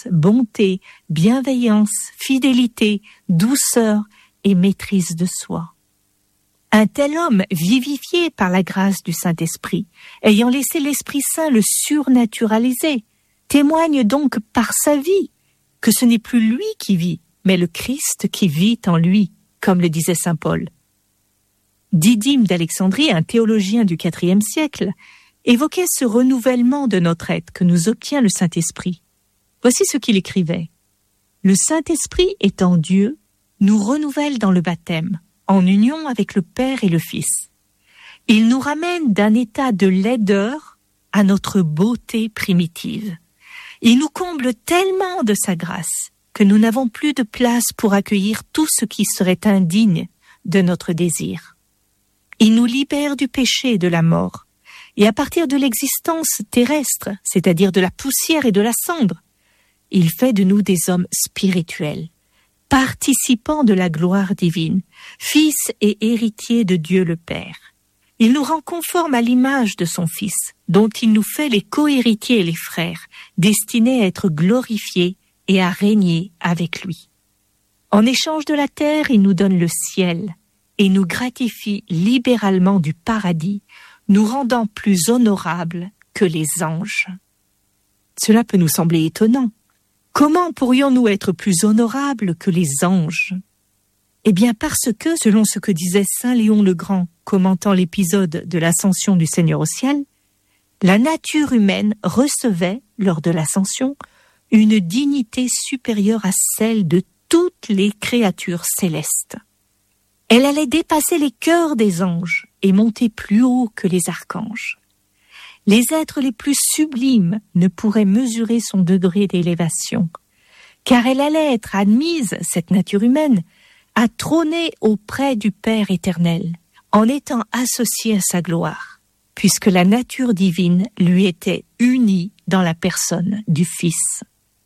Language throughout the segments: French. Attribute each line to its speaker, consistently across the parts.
Speaker 1: bonté, bienveillance, fidélité, douceur et maîtrise de soi. Un tel homme, vivifié par la grâce du Saint-Esprit, ayant laissé l'Esprit Saint le surnaturaliser, témoigne donc par sa vie que ce n'est plus lui qui vit, mais le Christ qui vit en lui, comme le disait saint Paul. Didyme d'Alexandrie, un théologien du IVe siècle, évoquait ce renouvellement de notre être que nous obtient le Saint-Esprit. Voici ce qu'il écrivait. « Le Saint-Esprit étant Dieu, nous renouvelle dans le baptême, en union avec le Père et le Fils. Il nous ramène d'un état de laideur à notre beauté primitive. Il nous comble tellement de sa grâce que nous n'avons plus de place pour accueillir tout ce qui serait indigne de notre désir. Il nous libère du péché et de la mort, et à partir de l'existence terrestre, c'est-à-dire de la poussière et de la cendre, il fait de nous des hommes spirituels, participants de la gloire divine, fils et héritiers de Dieu le Père. Il nous rend conformes à l'image de son Fils, dont il nous fait les co-héritiers et les frères, destinés à être glorifiés et à régner avec lui. En échange de la terre, il nous donne le ciel et nous gratifie libéralement du paradis, nous rendant plus honorables que les anges. » Cela peut nous sembler étonnant. Comment pourrions-nous être plus honorables que les anges ? Eh bien parce que, selon ce que disait saint Léon le Grand, commentant l'épisode de l'ascension du Seigneur au ciel, la nature humaine recevait, lors de l'ascension, une dignité supérieure à celle de toutes les créatures célestes. Elle allait dépasser les cœurs des anges et monter plus haut que les archanges. Les êtres les plus sublimes ne pourraient mesurer son degré d'élévation, car elle allait être admise, cette nature humaine, à trôner auprès du Père éternel, en étant associée à sa gloire, puisque la nature divine lui était unie dans la personne du Fils.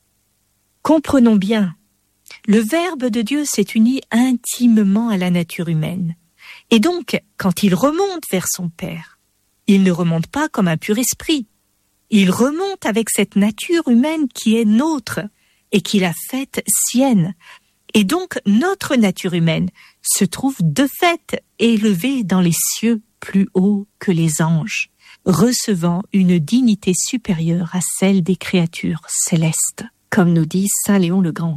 Speaker 1: Comprenons bien, le Verbe de Dieu s'est uni intimement à la nature humaine, et donc, quand il remonte vers son Père, il ne remonte pas comme un pur esprit. Il remonte avec cette nature humaine qui est nôtre et qu'il a faite sienne. Et donc, notre nature humaine se trouve de fait élevée dans les cieux plus haut que les anges, recevant une dignité supérieure à celle des créatures célestes, comme nous dit saint Léon le Grand.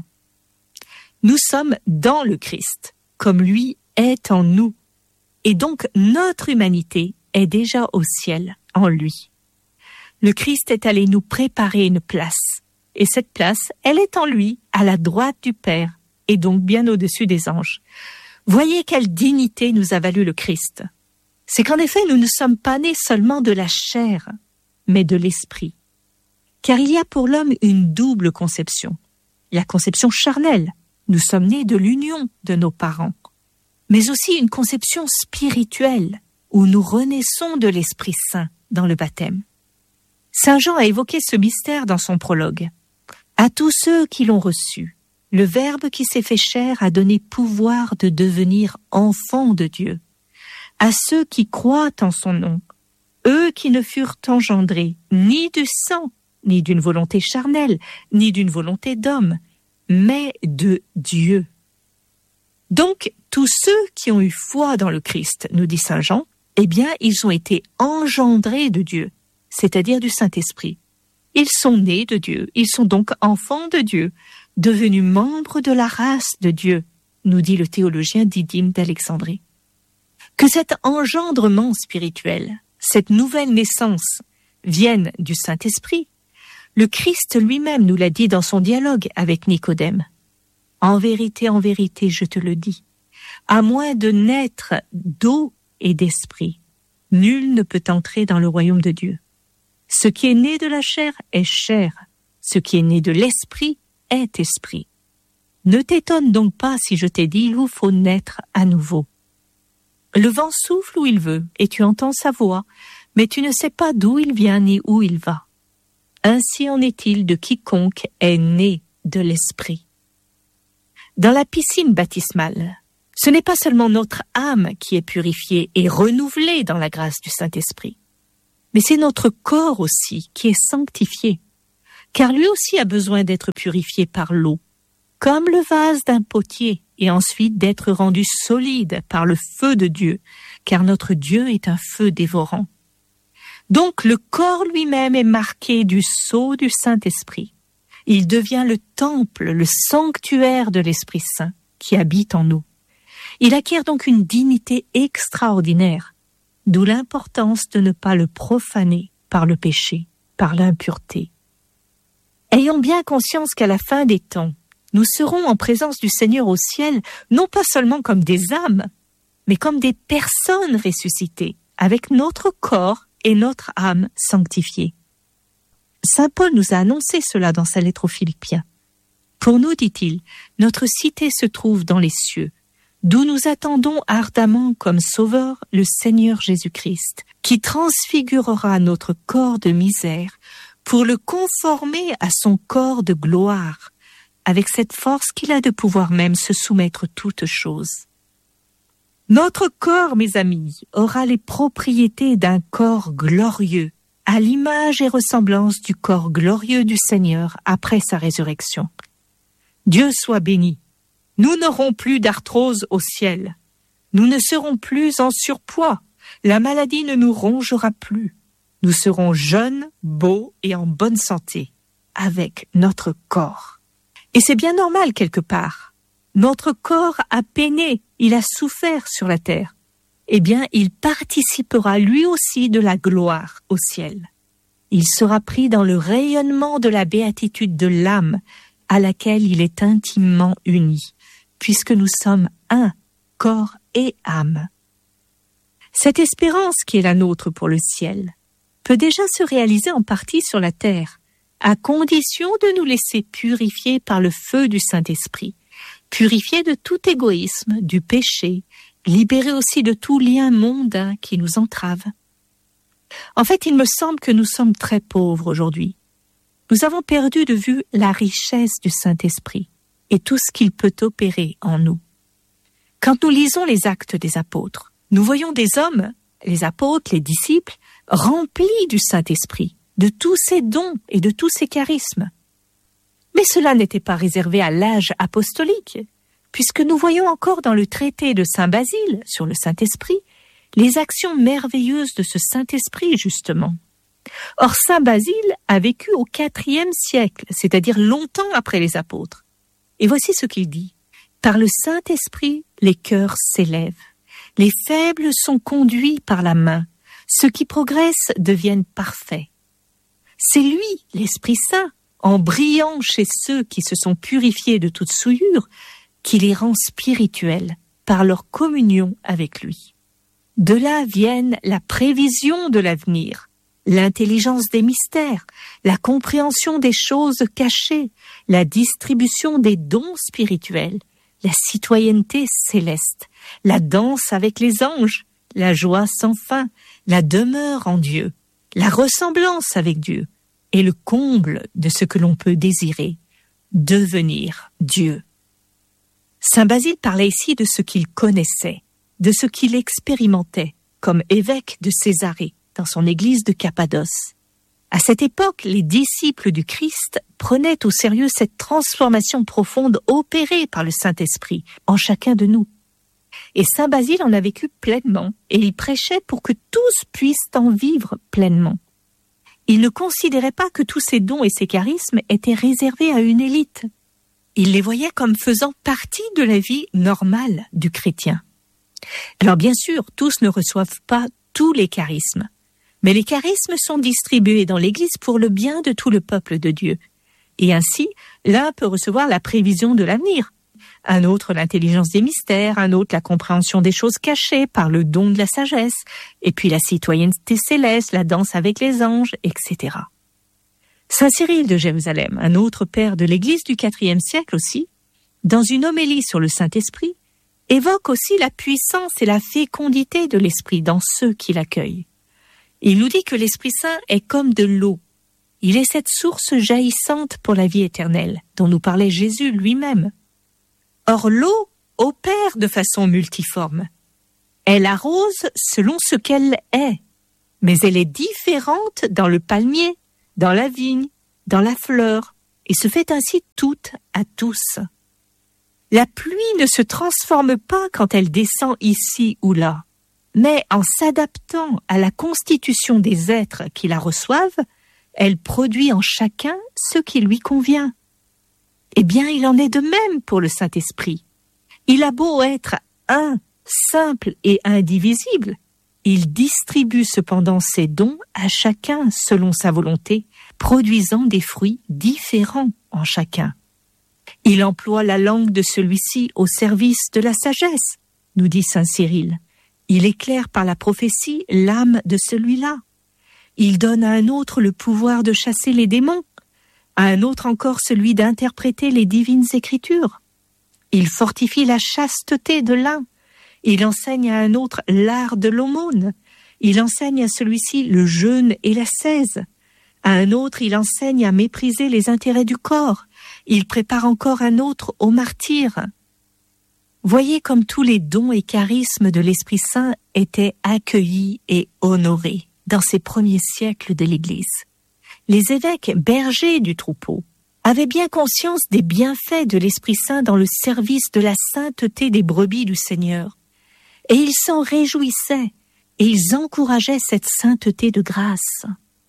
Speaker 1: Nous sommes dans le Christ, comme lui est en nous. Et donc, notre humanité est déjà au ciel en lui. Le Christ est allé nous préparer une place, et cette place, elle est en lui, à la droite du Père, et donc bien au-dessus des anges. Voyez quelle dignité nous a valu le Christ. C'est qu'en effet, nous ne sommes pas nés seulement de la chair, mais de l'esprit. Car il y a pour l'homme une double conception. La conception charnelle, nous sommes nés de l'union de nos parents, mais aussi une conception spirituelle, où nous renaissons de l'Esprit Saint dans le baptême. Saint Jean a évoqué ce mystère dans son prologue. À tous ceux qui l'ont reçu, le Verbe qui s'est fait chair a donné pouvoir de devenir enfants de Dieu. À ceux qui croient en son nom, eux qui ne furent engendrés ni du sang, ni d'une volonté charnelle, ni d'une volonté d'homme, mais de Dieu. Donc, tous ceux qui ont eu foi dans le Christ, nous dit saint Jean, eh bien, ils ont été engendrés de Dieu, c'est-à-dire du Saint-Esprit. Ils sont nés de Dieu, ils sont donc enfants de Dieu, devenus membres de la race de Dieu, nous dit le théologien Didyme d'Alexandrie. Que cet engendrement spirituel, cette nouvelle naissance, vienne du Saint-Esprit, le Christ lui-même nous l'a dit dans son dialogue avec Nicodème. « En vérité, je te le dis, à moins de naître d'eau et d'esprit, nul ne peut entrer dans le royaume de Dieu. Ce qui est né de la chair est chair, ce qui est né de l'esprit est esprit. Ne t'étonne donc pas si je t'ai dit, il vous faut naître à nouveau. Le vent souffle où il veut, et tu entends sa voix, mais tu ne sais pas d'où il vient ni où il va. Ainsi en est-il de quiconque est né de l'esprit. » Dans la piscine baptismale, ce n'est pas seulement notre âme qui est purifiée et renouvelée dans la grâce du Saint-Esprit, mais c'est notre corps aussi qui est sanctifié, car lui aussi a besoin d'être purifié par l'eau, comme le vase d'un potier, et ensuite d'être rendu solide par le feu de Dieu, car notre Dieu est un feu dévorant. Donc le corps lui-même est marqué du sceau du Saint-Esprit. Il devient le temple, le sanctuaire de l'Esprit Saint qui habite en nous. Il acquiert donc une dignité extraordinaire, d'où l'importance de ne pas le profaner par le péché, par l'impureté. Ayons bien conscience qu'à la fin des temps, nous serons en présence du Seigneur au ciel, non pas seulement comme des âmes, mais comme des personnes ressuscitées, avec notre corps et notre âme sanctifiée. Saint Paul nous a annoncé cela dans sa lettre aux Philippiens. Pour nous, dit-il, notre cité se trouve dans les cieux, d'où nous attendons ardemment comme sauveur le Seigneur Jésus-Christ, qui transfigurera notre corps de misère pour le conformer à son corps de gloire, avec cette force qu'il a de pouvoir même se soumettre toutes choses. Notre corps, mes amis, aura les propriétés d'un corps glorieux, à l'image et ressemblance du corps glorieux du Seigneur après sa résurrection. Dieu soit béni. Nous n'aurons plus d'arthrose au ciel. Nous ne serons plus en surpoids. La maladie ne nous rongera plus. Nous serons jeunes, beaux et en bonne santé, avec notre corps. Et c'est bien normal quelque part. Notre corps a peiné, il a souffert sur la terre. Eh bien, il participera lui aussi de la gloire au ciel. Il sera pris dans le rayonnement de la béatitude de l'âme à laquelle il est intimement uni, puisque nous sommes un, corps et âme. Cette espérance qui est la nôtre pour le ciel peut déjà se réaliser en partie sur la terre, à condition de nous laisser purifier par le feu du Saint-Esprit, purifier de tout égoïsme, du péché, libérer aussi de tout lien mondain qui nous entrave. En fait, il me semble que nous sommes très pauvres aujourd'hui. Nous avons perdu de vue la richesse du Saint-Esprit et tout ce qu'il peut opérer en nous. Quand nous lisons les Actes des Apôtres, nous voyons des hommes, les apôtres, les disciples, remplis du Saint-Esprit, de tous ses dons et de tous ses charismes. Mais cela n'était pas réservé à l'âge apostolique, puisque nous voyons encore dans le traité de Saint Basile sur le Saint-Esprit les actions merveilleuses de ce Saint-Esprit, justement. Or, Saint Basile a vécu au IVe siècle, c'est-à-dire longtemps après les apôtres. Et voici ce qu'il dit. « Par le Saint-Esprit, les cœurs s'élèvent. Les faibles sont conduits par la main. Ceux qui progressent deviennent parfaits. C'est lui, l'Esprit Saint, en brillant chez ceux qui se sont purifiés de toute souillure, qui les rend spirituels par leur communion avec lui. De là viennent la prévision de l'avenir, l'intelligence des mystères, la compréhension des choses cachées, la distribution des dons spirituels, la citoyenneté céleste, la danse avec les anges, la joie sans fin, la demeure en Dieu, la ressemblance avec Dieu et le comble de ce que l'on peut désirer, devenir Dieu. » Saint Basile parlait ici de ce qu'il connaissait, de ce qu'il expérimentait comme évêque de Césarée dans son église de Cappadoce. À cette époque, les disciples du Christ prenaient au sérieux cette transformation profonde opérée par le Saint-Esprit en chacun de nous. Et Saint Basile en a vécu pleinement et il prêchait pour que tous puissent en vivre pleinement. Il ne considérait pas que tous ces dons et ces charismes étaient réservés à une élite. Il les voyait comme faisant partie de la vie normale du chrétien. Alors bien sûr, tous ne reçoivent pas tous les charismes, mais les charismes sont distribués dans l'Église pour le bien de tout le peuple de Dieu. Et ainsi, l'un peut recevoir la prévision de l'avenir, un autre l'intelligence des mystères, un autre la compréhension des choses cachées par le don de la sagesse, et puis la citoyenneté céleste, la danse avec les anges, etc. Saint Cyril de Jérusalem, un autre père de l'Église du IVe siècle aussi, dans une homélie sur le Saint-Esprit, évoque aussi la puissance et la fécondité de l'Esprit dans ceux qui l'accueillent. Il nous dit que l'Esprit Saint est comme de l'eau. Il est cette source jaillissante pour la vie éternelle, dont nous parlait Jésus lui-même. Or, l'eau opère de façon multiforme. Elle arrose selon ce qu'elle est, mais elle est différente dans le palmier, dans la vigne, dans la fleur, et se fait ainsi toute à tous. La pluie ne se transforme pas quand elle descend ici ou là, mais en s'adaptant à la constitution des êtres qui la reçoivent, elle produit en chacun ce qui lui convient. Eh bien, il en est de même pour le Saint-Esprit. Il a beau être un, simple et indivisible, il distribue cependant ses dons à chacun selon sa volonté, produisant des fruits différents en chacun. Il emploie la langue de celui-ci au service de la sagesse, nous dit saint Cyril. Il éclaire par la prophétie l'âme de celui-là. Il donne à un autre le pouvoir de chasser les démons, à un autre encore celui d'interpréter les divines écritures. Il fortifie la chasteté de l'un. Il enseigne à un autre l'art de l'aumône. Il enseigne à celui-ci le jeûne et l'ascèse. À un autre, il enseigne à mépriser les intérêts du corps. Il prépare encore un autre au martyre. Voyez comme tous les dons et charismes de l'Esprit Saint étaient accueillis et honorés dans ces premiers siècles de l'Église. Les évêques bergers du troupeau avaient bien conscience des bienfaits de l'Esprit Saint dans le service de la sainteté des brebis du Seigneur. Et ils s'en réjouissaient et ils encourageaient cette sainteté de grâce.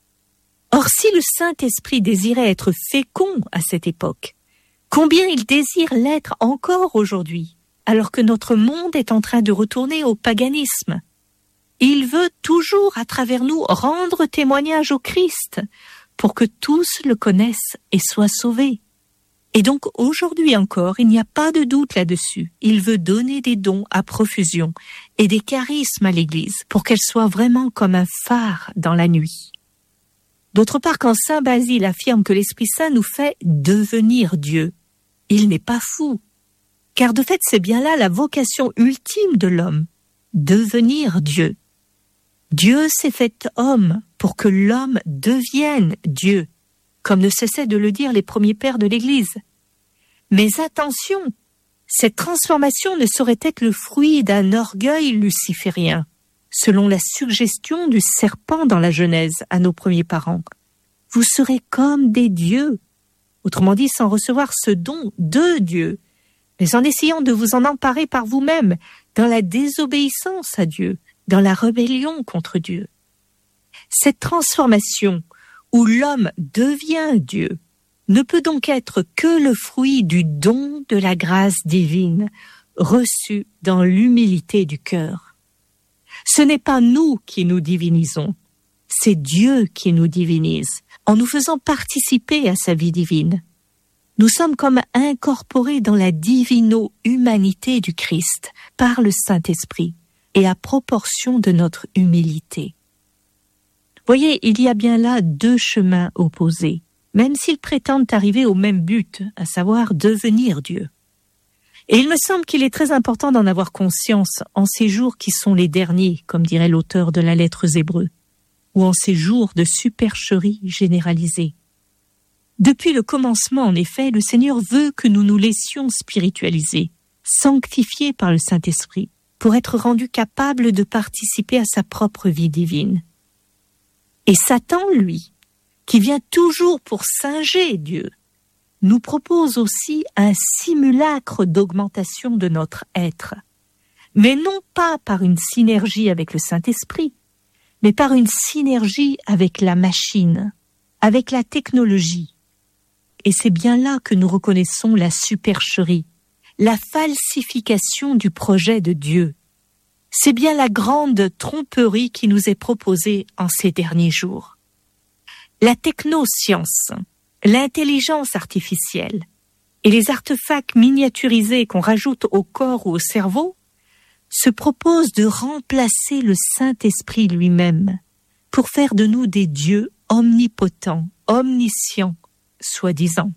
Speaker 1: Or, si le Saint-Esprit désirait être fécond à cette époque, combien il désire l'être encore aujourd'hui, alors que notre monde est en train de retourner au paganisme. Il veut toujours, à travers nous, rendre témoignage au Christ, pour que tous le connaissent et soient sauvés. Et donc, aujourd'hui encore, il n'y a pas de doute là-dessus. Il veut donner des dons à profusion et des charismes à l'Église, pour qu'elle soit vraiment comme un phare dans la nuit. D'autre part, quand saint Basile affirme que l'Esprit Saint nous fait devenir Dieu, il n'est pas fou. Car de fait, c'est bien là la vocation ultime de l'homme, devenir Dieu. Dieu s'est fait homme pour que l'homme devienne Dieu, comme ne cessaient de le dire les premiers pères de l'Église. Mais attention, cette transformation ne saurait être le fruit d'un orgueil luciférien, selon la suggestion du serpent dans la Genèse à nos premiers parents. Vous serez comme des dieux, autrement dit sans recevoir ce don de Dieu, mais en essayant de vous en emparer par vous-même, dans la désobéissance à Dieu, dans la rébellion contre Dieu. Cette transformation, où l'homme devient Dieu, ne peut donc être que le fruit du don de la grâce divine, reçu dans l'humilité du cœur. Ce n'est pas nous qui nous divinisons, c'est Dieu qui nous divinise, en nous faisant participer à sa vie divine. Nous sommes comme incorporés dans la divino-humanité du Christ par le Saint-Esprit et à proportion de notre humilité. Voyez, il y a bien là deux chemins opposés, même s'ils prétendent arriver au même but, à savoir devenir Dieu. Et il me semble qu'il est très important d'en avoir conscience en ces jours qui sont les derniers, comme dirait l'auteur de la lettre aux Hébreux, ou en ces jours de supercherie généralisée. Depuis le commencement, en effet, le Seigneur veut que nous nous laissions spiritualiser, sanctifiés par le Saint-Esprit, pour être rendus capables de participer à sa propre vie divine. Et Satan, lui, qui vient toujours pour singer Dieu, nous propose aussi un simulacre d'augmentation de notre être, mais non pas par une synergie avec le Saint-Esprit, mais par une synergie avec la machine, avec la technologie. Et c'est bien là que nous reconnaissons la supercherie, la falsification du projet de Dieu. C'est bien la grande tromperie qui nous est proposée en ces derniers jours. La technoscience, l'intelligence artificielle et les artefacts miniaturisés qu'on rajoute au corps ou au cerveau se proposent de remplacer le Saint-Esprit lui-même pour faire de nous des dieux omnipotents, omniscients, soi-disant.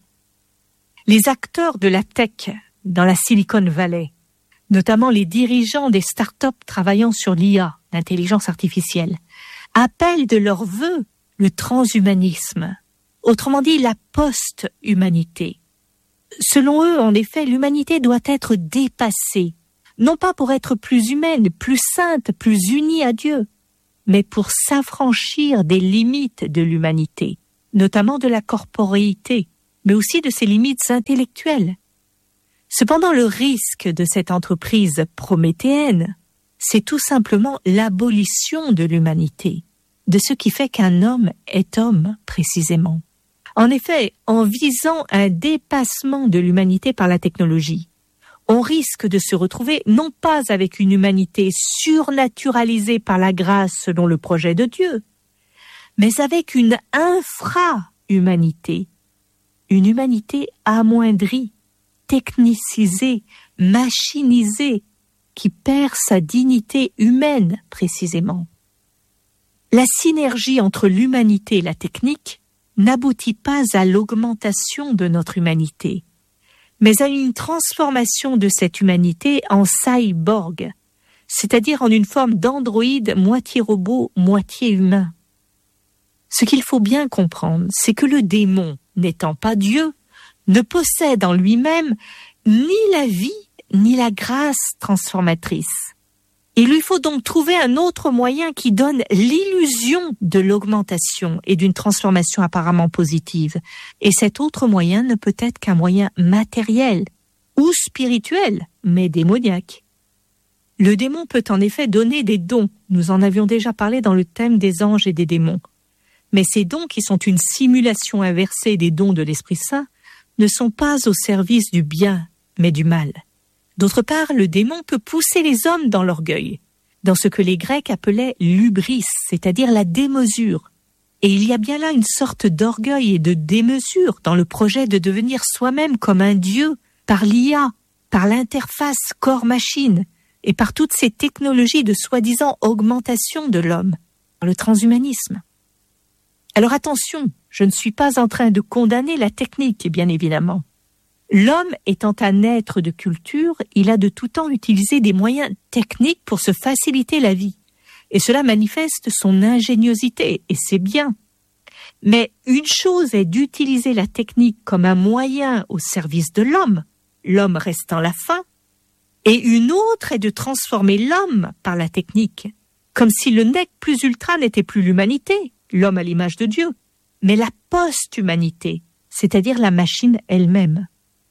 Speaker 1: Les acteurs de la tech dans la Silicon Valley, notamment les dirigeants des startups travaillant sur l'IA, l'intelligence artificielle, appellent de leur vœu le transhumanisme, autrement dit la post-humanité. Selon eux, en effet, l'humanité doit être dépassée, non pas pour être plus humaine, plus sainte, plus unie à Dieu, mais pour s'affranchir des limites de l'humanité notamment de la corporéité, mais aussi de ses limites intellectuelles. Cependant, le risque de cette entreprise prométhéenne, c'est tout simplement l'abolition de l'humanité, de ce qui fait qu'un homme est homme, précisément. En effet, en visant un dépassement de l'humanité par la technologie, on risque de se retrouver non pas avec une humanité surnaturalisée par la grâce selon le projet de Dieu, mais avec une infra-humanité, une humanité amoindrie, technicisée, machinisée, qui perd sa dignité humaine précisément. La synergie entre l'humanité et la technique n'aboutit pas à l'augmentation de notre humanité, mais à une transformation de cette humanité en cyborg, c'est-à-dire en une forme d'androïde moitié robot, moitié humain. Ce qu'il faut bien comprendre, c'est que le démon, n'étant pas Dieu, ne possède en lui-même ni la vie ni la grâce transformatrice. Il lui faut donc trouver un autre moyen qui donne l'illusion de l'augmentation et d'une transformation apparemment positive. Et cet autre moyen ne peut être qu'un moyen matériel ou spirituel, mais démoniaque. Le démon peut en effet donner des dons. Nous en avions déjà parlé dans le thème des anges et des démons. Mais ces dons, qui sont une simulation inversée des dons de l'Esprit Saint, ne sont pas au service du bien, mais du mal. D'autre part, le démon peut pousser les hommes dans l'orgueil, dans ce que les Grecs appelaient l'hubris, c'est-à-dire la démesure. Et il y a bien là une sorte d'orgueil et de démesure dans le projet de devenir soi-même comme un dieu, par l'IA, par l'interface corps-machine, et par toutes ces technologies de soi-disant augmentation de l'homme, par le transhumanisme. Alors attention, je ne suis pas en train de condamner la technique, bien évidemment. L'homme étant un être de culture, il a de tout temps utilisé des moyens techniques pour se faciliter la vie. Et cela manifeste son ingéniosité, et c'est bien. Mais une chose est d'utiliser la technique comme un moyen au service de l'homme, l'homme restant la fin, et une autre est de transformer l'homme par la technique, comme si le nec plus ultra n'était plus l'humanité, l'homme à l'image de Dieu, mais la post-humanité, c'est-à-dire la machine elle-même.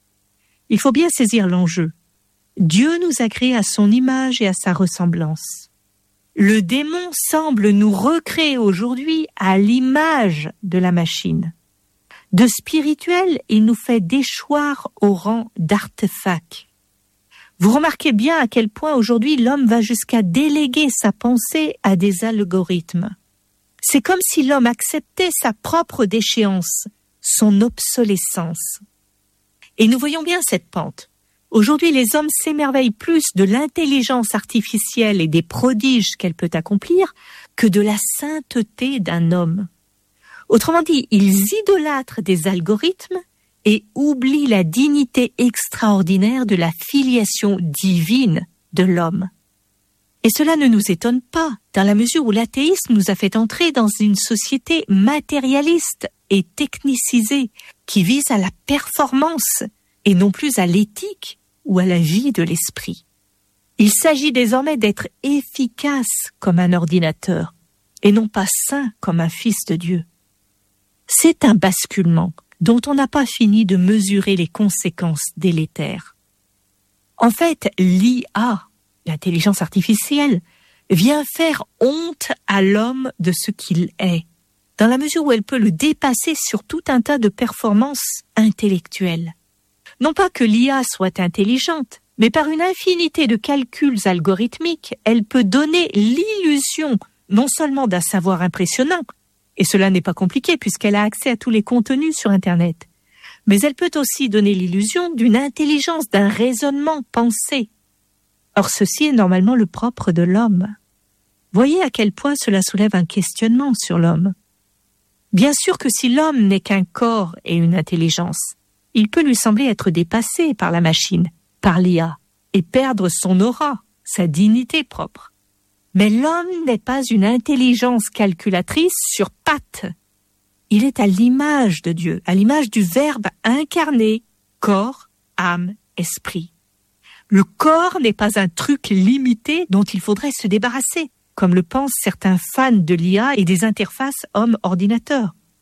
Speaker 1: Il faut bien saisir l'enjeu. Dieu nous a créés à son image et à sa ressemblance. Le démon semble nous recréer aujourd'hui à l'image de la machine. De spirituel, il nous fait déchoir au rang d'artefact. Vous remarquez bien à quel point aujourd'hui l'homme va jusqu'à déléguer sa pensée à des algorithmes. C'est comme si l'homme acceptait sa propre déchéance, son obsolescence. Et nous voyons bien cette pente. Aujourd'hui, les hommes s'émerveillent plus de l'intelligence artificielle et des prodiges qu'elle peut accomplir que de la sainteté d'un homme. Autrement dit, ils idolâtrent des algorithmes et oublient la dignité extraordinaire de la filiation divine de l'homme. Et cela ne nous étonne pas, dans la mesure où l'athéisme nous a fait entrer dans une société matérialiste et technicisée, qui vise à la performance et non plus à l'éthique ou à la vie de l'esprit. Il s'agit désormais d'être efficace comme un ordinateur et non pas saint comme un fils de Dieu. C'est un basculement dont on n'a pas fini de mesurer les conséquences délétères. En fait, l'IA, l'intelligence artificielle, vient faire honte à l'homme de ce qu'il est, dans la mesure où elle peut le dépasser sur tout un tas de performances intellectuelles. Non pas que l'IA soit intelligente, mais par une infinité de calculs algorithmiques, elle peut donner l'illusion non seulement d'un savoir impressionnant, et cela n'est pas compliqué puisqu'elle a accès à tous les contenus sur Internet, mais elle peut aussi donner l'illusion d'une intelligence, d'un raisonnement pensé. Or, ceci est normalement le propre de l'homme. Voyez à quel point cela soulève un questionnement sur l'homme. Bien sûr que si l'homme n'est qu'un corps et une intelligence, il peut lui sembler être dépassé par la machine, par l'IA, et perdre son aura, sa dignité propre. Mais l'homme n'est pas une intelligence calculatrice sur pattes. Il est à l'image de Dieu, à l'image du Verbe incarné, corps, âme, esprit. Le corps n'est pas un truc limité dont il faudrait se débarrasser, comme le pensent certains fans de l'IA et des interfaces homme-ordinateur.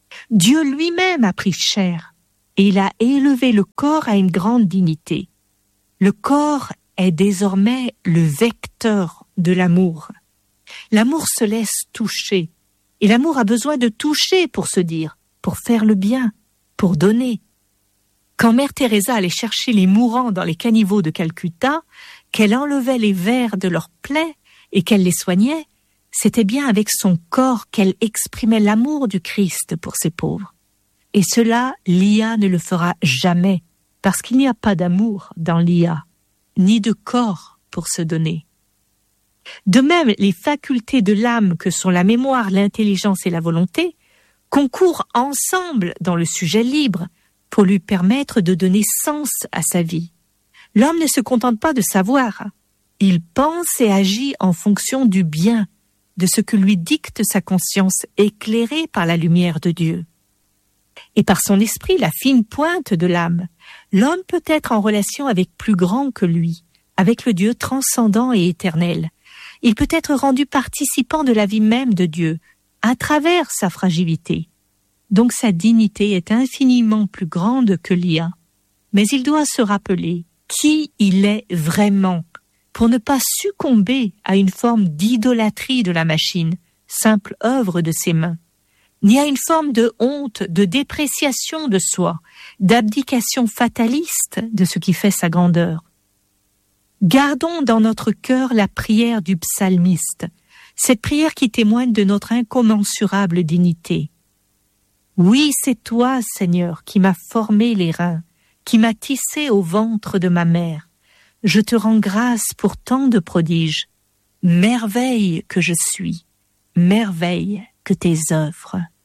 Speaker 1: Dieu lui-même a pris chair et il a élevé le corps à une grande dignité. Le corps est désormais le vecteur de l'amour. L'amour se laisse toucher et l'amour a besoin de toucher pour se dire, pour faire le bien, pour donner. Quand Mère Teresa allait chercher les mourants dans les caniveaux de Calcutta, qu'elle enlevait les vers de leurs plaies et qu'elle les soignait, c'était bien avec son corps qu'elle exprimait l'amour du Christ pour ces pauvres. Et cela, l'IA ne le fera jamais, parce qu'il n'y a pas d'amour dans l'IA, ni de corps pour se donner. De même, les facultés de l'âme que sont la mémoire, l'intelligence et la volonté concourent ensemble dans le sujet libre pour lui permettre de donner sens à sa vie. L'homme ne se contente pas de savoir, il pense et agit en fonction du bien, de ce que lui dicte sa conscience éclairée par la lumière de Dieu. Et par son esprit, la fine pointe de l'âme, l'homme peut être en relation avec plus grand que lui, avec le Dieu transcendant et éternel. Il peut être rendu participant de la vie même de Dieu, à travers sa fragilité. Donc sa dignité est infiniment plus grande que l'IA. Mais il doit se rappeler qui il est vraiment, pour ne pas succomber à une forme d'idolâtrie de la machine, simple œuvre de ses mains, ni à une forme de honte, de dépréciation de soi, d'abdication fataliste de ce qui fait sa grandeur. Gardons dans notre cœur la prière du psalmiste, cette prière qui témoigne de notre incommensurable dignité. Oui, c'est toi, Seigneur, qui m'as formé les reins, qui m'as tissé au ventre de ma mère. Je te rends grâce pour tant de prodiges. Merveille que je suis, merveille que tes œuvres.